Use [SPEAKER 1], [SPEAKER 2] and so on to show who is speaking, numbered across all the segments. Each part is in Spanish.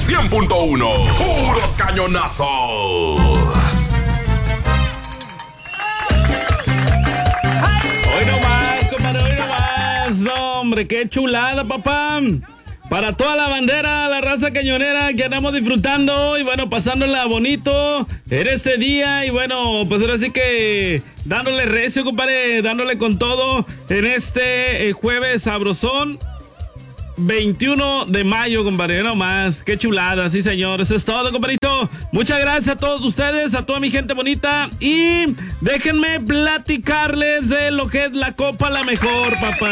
[SPEAKER 1] 100.1. Puros cañonazos.
[SPEAKER 2] Hoy nomás, compadre, hoy nomás. No, hombre, qué chulada, papá. Para toda la bandera, la raza cañonera que andamos disfrutando y bueno, pasándola bonito en este día y bueno, pues ahora sí que dándole recio, compadre, dándole con todo en este jueves sabrosón. 21 de mayo, compadre, no más, qué chulada, sí señor, eso es todo, compadrito. Muchas gracias a todos ustedes, a toda mi gente bonita y déjenme platicarles de lo que es la Copa La Mejor, papá,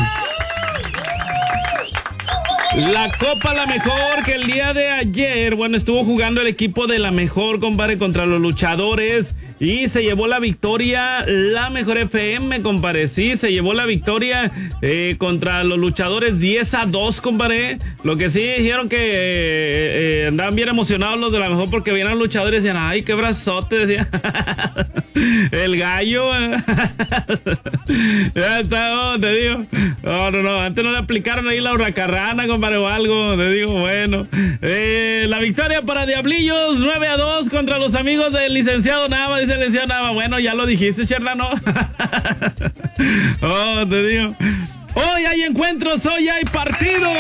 [SPEAKER 2] La Copa La Mejor, que el día de ayer, bueno, estuvo jugando el equipo de La Mejor, compadre, contra los luchadores. Y se llevó la victoria La Mejor FM, compadre. Sí, se llevó la victoria contra los luchadores 10-2, compadre. Lo que sí dijeron que andaban bien emocionados los de La Mejor porque veían a los luchadores y decían, ay, qué brazote, decía. El gallo. Ya está, no, te digo. No, antes no le aplicaron ahí la hurracarrana, compadre, o algo. Te digo, bueno. La victoria para Diablillos, 9-2 contra los amigos del licenciado Nava, dice el licenciado Nava. Bueno, ya lo dijiste, Chernano. Oh, te digo. Hoy hay encuentros, hoy hay partidos.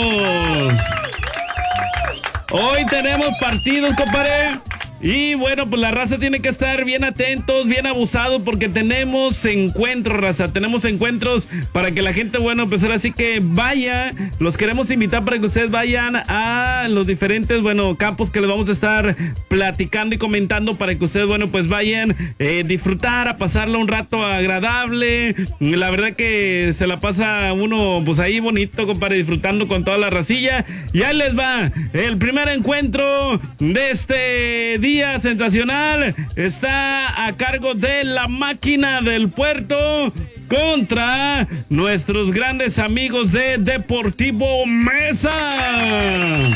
[SPEAKER 2] Hoy tenemos partidos, compadre. Y bueno, pues la raza tiene que estar bien atentos, bien abusados, porque tenemos encuentros, raza. Tenemos encuentros para que la gente, bueno, pues ahora sí que vaya. Los queremos invitar para que ustedes vayan a los diferentes, bueno, campos que les vamos a estar platicando y comentando para que ustedes, bueno, pues vayan disfrutar, a pasarlo un rato agradable. La verdad que se la pasa uno, pues ahí bonito, compadre, disfrutando con toda la racilla. Y ahí les va el primer encuentro de este día sensacional. Está a cargo de La Máquina del Puerto contra nuestros grandes amigos de Deportivo Mesa.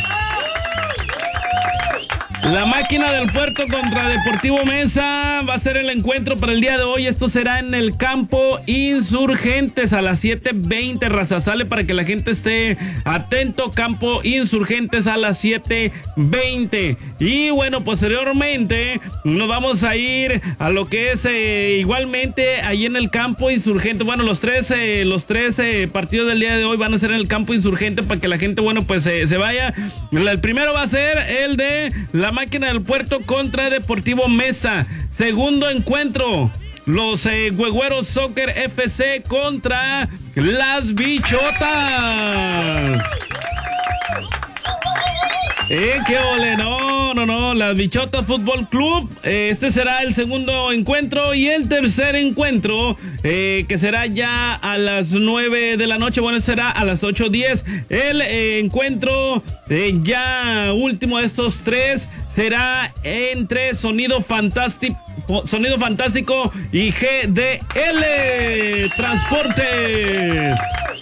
[SPEAKER 2] La Máquina del Puerto contra Deportivo Mesa va a ser el encuentro para el día de hoy. Esto será en el campo Insurgentes a las 7:20, raza. Sale para que la gente esté atento. Campo Insurgentes a las 7:20. Y bueno, posteriormente nos vamos a ir a lo que es igualmente ahí en el campo Insurgente. Bueno, los tres partidos del día de hoy van a ser en el campo Insurgente para que la gente, bueno, pues se vaya. El primero va a ser el de La Máquina del Puerto contra Deportivo Mesa. Segundo encuentro, los Güegüeros Soccer FC contra las Bichotas. ¡Qué ole! No, las Bichotas Fútbol Club. Este será el segundo encuentro y el tercer encuentro, que será ya a las 9 de la noche. Bueno, será a las 8:10. El encuentro ya último de estos tres será entre Sonido Fantástico y GDL Transportes.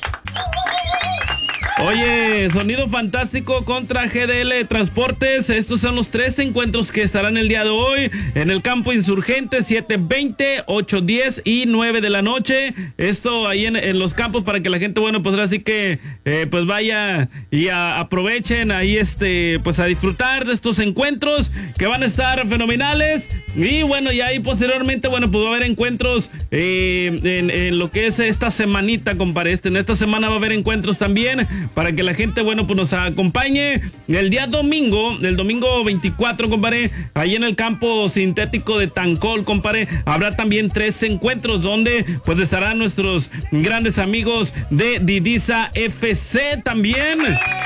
[SPEAKER 2] Oye, Sonido Fantástico contra GDL Transportes. Estos son los tres encuentros que estarán el día de hoy en el campo Insurgente, 7:20, 8:10 y 9 de la noche. Esto ahí en los campos para que la gente, bueno, pues ahora sí que pues vaya y aprovechen ahí pues a disfrutar de estos encuentros que van a estar fenomenales. Y bueno, y ahí posteriormente, bueno, pues va a haber encuentros en lo que es esta semanita, compadre. En esta semana va a haber encuentros también para que la gente, bueno, pues nos acompañe el día domingo, el domingo 24, compadre, ahí en el campo sintético de Tancol, compadre. Habrá también tres encuentros donde pues estarán nuestros grandes amigos de Didiza FC también.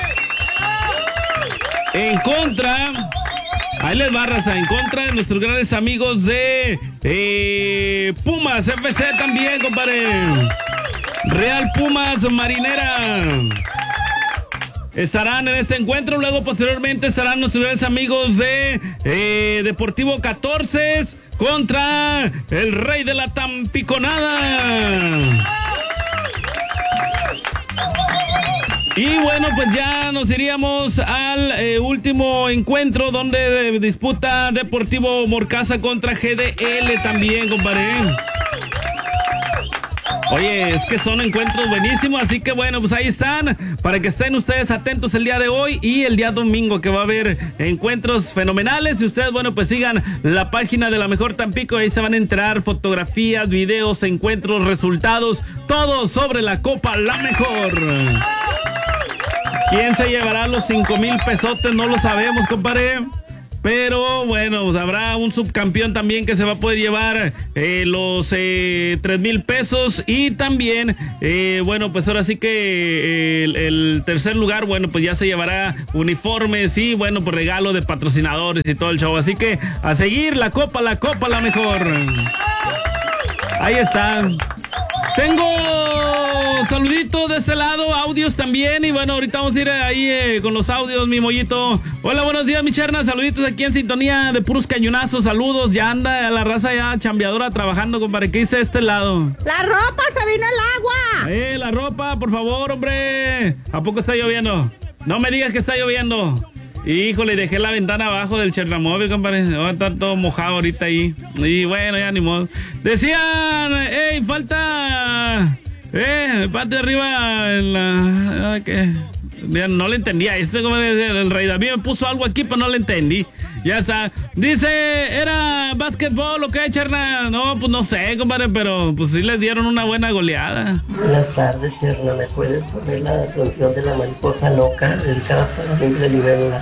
[SPEAKER 2] En contra, ahí les va, raza, en contra de nuestros grandes amigos de Pumas FC también, compadre. Real Pumas Marinera estarán en este encuentro. Luego posteriormente estarán nuestros grandes amigos de Deportivo 14 contra el Rey de la Tampiconada. Y bueno, pues ya nos iríamos al último encuentro donde disputa Deportivo Morcaza contra GDL también, compadre. Oye, es que son encuentros buenísimos, así que bueno, pues ahí están, para que estén ustedes atentos el día de hoy y el día domingo, que va a haber encuentros fenomenales. Y ustedes, bueno, pues sigan la página de La Mejor Tampico, ahí se van a enterar fotografías, videos, encuentros, resultados, todo sobre la Copa La Mejor. ¿Quién se llevará los 5,000 pesotes? No lo sabemos, compadre. Pero bueno, pues habrá un subcampeón también que se va a poder llevar los 3,000 pesos. Y también, bueno, pues ahora sí que el tercer lugar, bueno, pues ya se llevará uniformes y bueno, pues regalo de patrocinadores y todo el show. Así que a seguir la Copa La Mejor. Ahí están. Tengo saluditos de este lado, audios también, y bueno, ahorita vamos a ir ahí con los audios, mi mollito. Hola, buenos días, mi cherna, saluditos aquí en sintonía de puros cañonazos, saludos, ya anda la raza ya chambeadora trabajando, compadre. ¿Qué dice este lado?
[SPEAKER 3] La ropa, se vino el agua.
[SPEAKER 2] La ropa, por favor, hombre. ¿A poco está lloviendo? No me digas que está lloviendo. Híjole, dejé la ventana abajo del Chernamóvil, compadre. Va a estar todo mojado ahorita ahí. Y bueno, ya ni modo. Decían, falta... parte de arriba en la... ¿qué? No le entendía. El Rey David me puso algo aquí, pero no le entendí. Ya está. Dice, ¿era básquetbol o qué, Cherna? No, pues no sé, compadre, pero pues sí les dieron una buena goleada.
[SPEAKER 4] Buenas tardes, Cherna. ¿Me puedes poner la canción de La Mariposa Loca, dedicada para Libre Libélula?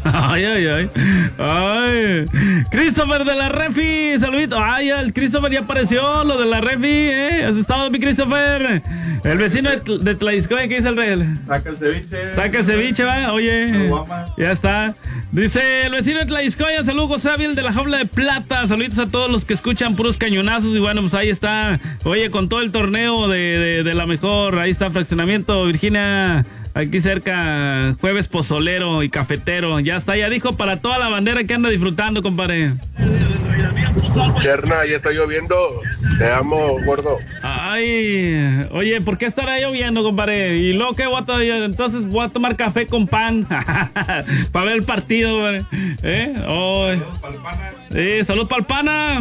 [SPEAKER 2] Ay, Christopher de la Refi, saludito. Ay, el Christopher ya apareció, lo de la Refi, ¿Has estado, mi Christopher? El vecino de Tlaixcoya, ¿qué dice el rey?
[SPEAKER 5] Saca el ceviche.
[SPEAKER 2] Saca el ceviche, va. Oye, ya está. Dice el vecino de Tlaixcoya, saludos, Sábil de la Jaula de Plata. Saluditos a todos los que escuchan puros cañonazos. Y bueno, pues ahí está. Oye, con todo el torneo de La Mejor, ahí está Fraccionamiento Virginia. Aquí cerca, jueves pozolero y cafetero. Ya está, ya dijo, para toda la bandera que anda disfrutando, compadre.
[SPEAKER 5] Cherna, ya está lloviendo. Te amo, gordo.
[SPEAKER 2] Ay, oye, ¿por qué estará lloviendo, compadre? Y luego, ¿qué voy a tomar? Entonces voy a tomar café con pan para ver el partido, compadre. Salud para el pana. Sí, salud para el pana.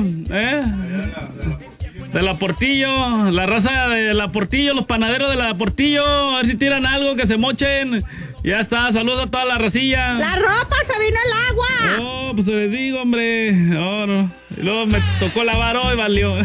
[SPEAKER 2] De la Portillo, la raza de la Portillo, los panaderos de la Portillo, a ver si tiran algo, que se mochen. Ya está, saludos a toda la racilla.
[SPEAKER 3] La ropa, se vino el agua.
[SPEAKER 2] Oh, pues les digo, hombre. Oh, no. Y luego me tocó lavar hoy, valió.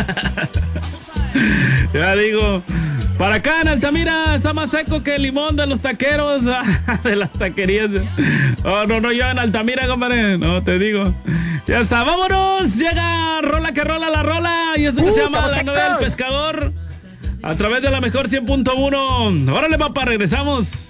[SPEAKER 2] Ya digo. Para acá en Altamira está más seco que el limón de los taqueros, de las taquerías. Oh, no, yo en Altamira, compadre. No, te digo. Ya está, vámonos. Llega Rola que rola la rola. Y esto que se llama La Novela del Pescador. A través de La Mejor 100.1. Órale, papá, regresamos.